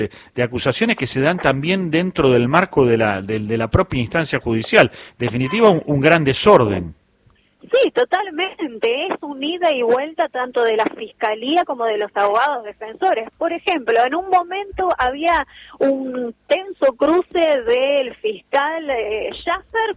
de acusaciones que se dan también dentro del marco de la propia instancia judicial. En definitiva, un gran desorden. Sí, totalmente. Es un ida y vuelta tanto de la Fiscalía como de los abogados defensores. Por ejemplo, en un momento había un tenso cruce del fiscal Schaffer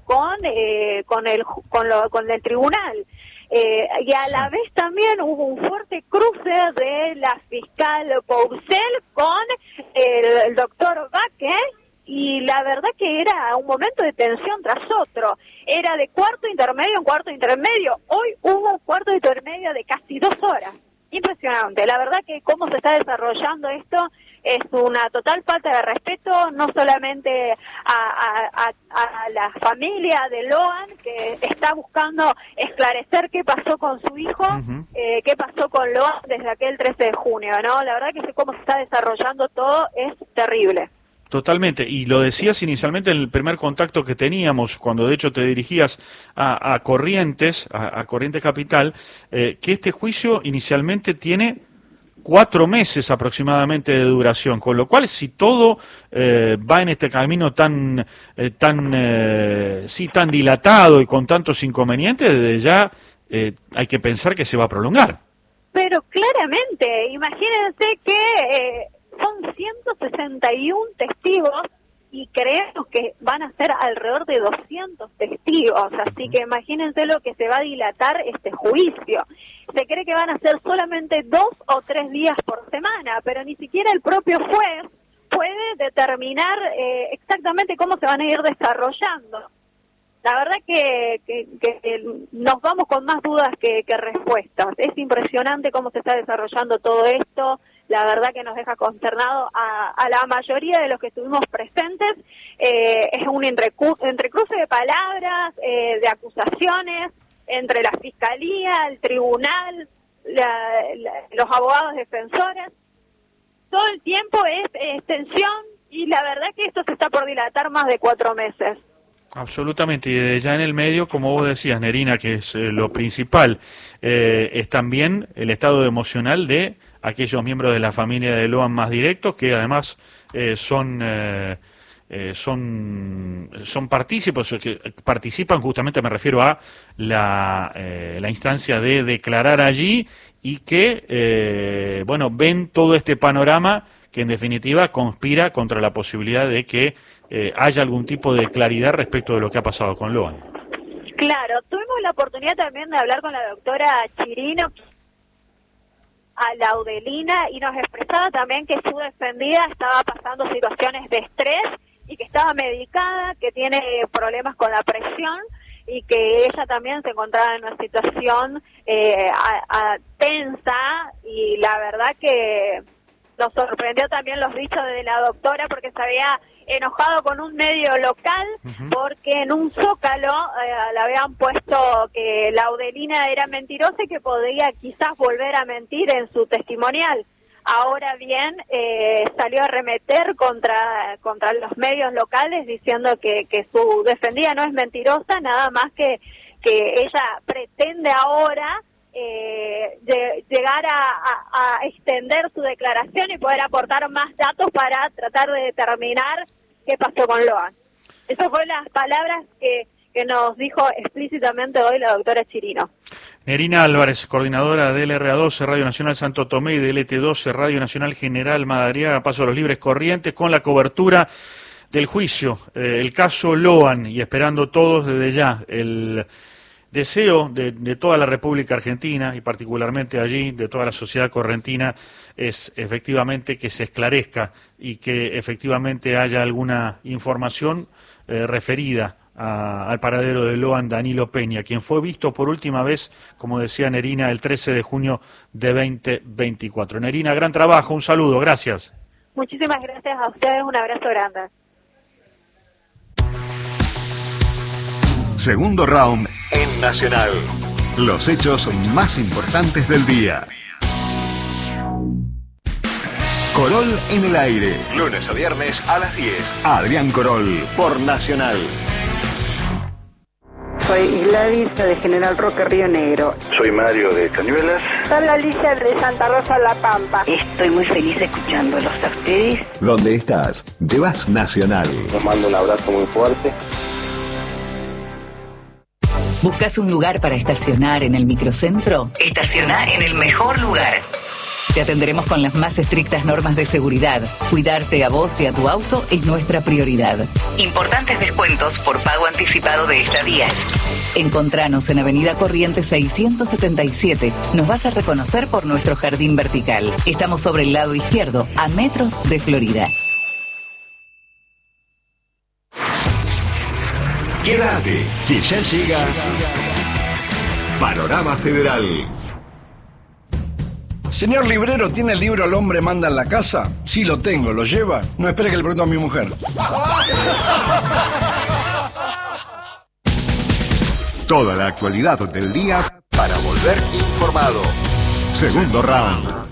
con el tribunal. Y a la vez también hubo un fuerte cruce de la fiscal Poucel con el doctor Baque, y la verdad que era un momento de tensión tras otro. Era de cuarto intermedio en cuarto intermedio. Hoy hubo cuarto intermedio de casi 2 horas. Impresionante. La verdad que cómo se está desarrollando esto es una total falta de respeto, no solamente a la familia de Loan, que está buscando esclarecer qué pasó con su hijo, qué pasó con Loan desde aquel 13 de junio, ¿no? La verdad que cómo se está desarrollando todo es terrible. Totalmente, y lo decías inicialmente en el primer contacto que teníamos, cuando de hecho te dirigías a Corrientes, a Corrientes Capital, que este juicio inicialmente tiene 4 meses aproximadamente de duración, con lo cual si todo va en este camino tan dilatado y con tantos inconvenientes, desde ya hay que pensar que se va a prolongar. Pero claramente, imagínense que son 161 testigos y creemos que van a ser alrededor de 200 testigos, así que imagínense lo que se va a dilatar este juicio. Se cree que van a ser solamente 2 o 3 días por semana, pero ni siquiera el propio juez puede determinar exactamente cómo se van a ir desarrollando. La verdad que nos vamos con más dudas que respuestas. Es impresionante cómo se está desarrollando todo esto. La verdad que nos deja consternado a la mayoría de los que estuvimos presentes. Es un entrecruce de palabras, de acusaciones, entre la Fiscalía, el Tribunal, los abogados defensores. Todo el tiempo es tensión y la verdad que esto se está por dilatar más de 4 meses. Absolutamente, y desde ya en el medio, como vos decías, Nerina, que es lo principal, es también el estado emocional de aquellos miembros de la familia de Loan más directos, que además son partícipes, que participan justamente, me refiero a la instancia de declarar allí, y que, ven todo este panorama que en definitiva conspira contra la posibilidad de que haya algún tipo de claridad respecto de lo que ha pasado con Loan. Claro, tuvimos la oportunidad también de hablar con la doctora Chirino, a Laudelina, y nos expresaba también que su defendida estaba pasando situaciones de estrés y que estaba medicada, que tiene problemas con la presión y que ella también se encontraba en una situación tensa, y la verdad que nos sorprendió también los dichos de la doctora, porque se había enojado con un medio local porque en un zócalo le habían puesto que Laudelina era mentirosa y que podría quizás volver a mentir en su testimonial. Ahora bien, salió a arremeter contra los medios locales diciendo que su defendida no es mentirosa, nada más que ella pretende ahora llegar a extender su declaración y poder aportar más datos para tratar de determinar qué pasó con Loan. Esas fueron las palabras que nos dijo explícitamente hoy la doctora Chirino. Nerina Álvarez, coordinadora del LRA12 Radio Nacional Santo Tomé y del LT12 Radio Nacional General Madariaga, Paso de los Libres Corrientes, con la cobertura del juicio, el caso Loan, y esperando todos desde ya el deseo de toda la República Argentina, y particularmente allí de toda la sociedad correntina, es efectivamente que se esclarezca y que efectivamente haya alguna información referida al paradero de Loan Danilo Peña, quien fue visto por última vez, como decía Nerina, el 13 de junio de 2024. Nerina, gran trabajo, un saludo, gracias. Muchísimas gracias a ustedes, un abrazo grande. Segundo round en Nacional. Los hechos más importantes del día. Corol en el aire. Lunes a viernes a las 10. Adrián Corol por Nacional. Soy Gladys de General Roque, Río Negro. Soy Mario de Cañuelas. Soy Alicia de Santa Rosa, La Pampa. Estoy muy feliz escuchándolos a ustedes. ¿Dónde estás? Llevas Nacional. Nos mando un abrazo muy fuerte. ¿Buscas un lugar para estacionar en el microcentro? Estaciona en el mejor lugar. Te atenderemos con las más estrictas normas de seguridad. Cuidarte a vos y a tu auto es nuestra prioridad. Importantes descuentos por pago anticipado de estadías. Encontranos en Avenida Corrientes 677. Nos vas a reconocer por nuestro jardín vertical. Estamos sobre el lado izquierdo, a metros de Florida. Quédate, que ya llega Panorama Federal. Señor librero, ¿tiene el libro El hombre manda en la casa? Sí, lo tengo. ¿Lo lleva? No espere que le pregunte a mi mujer. Toda la actualidad del día para volver informado. Segundo round.